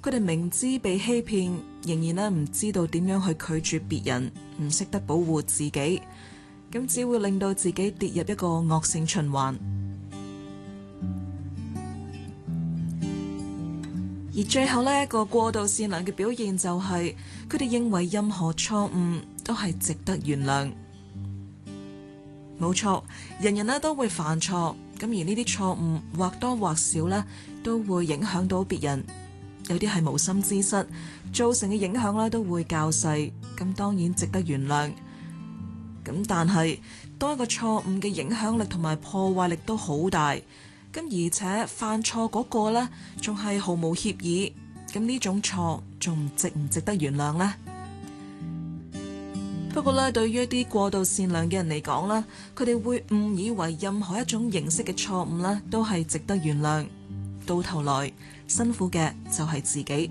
佢哋明知被欺騙，仍然咧唔知道點樣去拒絕別人，唔識得保護自己，咁只會令到自己跌入一個惡性循環。而最後呢一個過度善良嘅表現就係佢哋認為任何錯誤都係值得原諒。冇錯，人人咧都會犯錯，咁而呢啲錯誤或多或少咧都會影響到別人，有啲係無心之失，造成嘅影響咧都會較細，咁當然值得原諒。咁但係當一個錯誤嘅影響力同埋破壞力都好大，咁而且犯錯嗰個咧仲係毫無歉意，咁呢種錯仲值唔值得原諒呢？不過咧，對於一啲過度善良嘅人嚟講啦，佢哋會誤以為任何一種形式嘅錯誤咧，都係值得原諒。到頭來，辛苦嘅就係自己。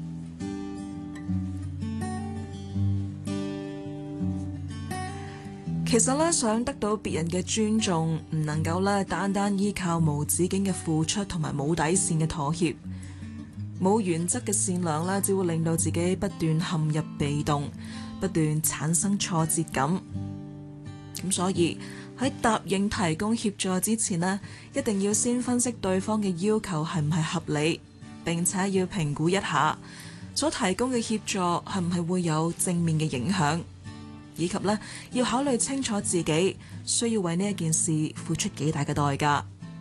其實咧，想得到別人嘅尊重，唔能夠咧單單依靠無止境嘅付出同埋冇底線嘅妥協。冇原則嘅善良咧，只會令到自己不斷陷入被動，不斷產生挫折感。咁所以喺答應提供協助之前呢，一定要先分析對方嘅要求係唔係合理，並且要評估一下所提供嘅協助係唔係會有正面嘅影響，以及呢要考慮清楚自己需要為呢一件事付出幾大嘅代價。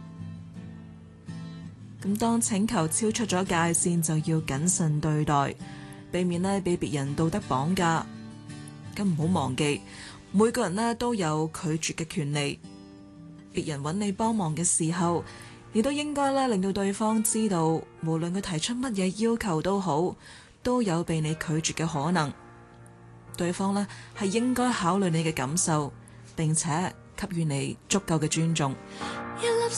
咁當請求超出咗界線，就要謹慎對待，避免呢被別人道德綁架。咁唔好忘記，每個人呢都有拒絕嘅權利。別人揾你幫忙嘅時候，你都應該咧令到對方知道，無論佢提出乜嘢要求都好，都有被你拒絕嘅可能。對方呢係應該考慮你嘅感受，並且給予你足夠嘅尊重。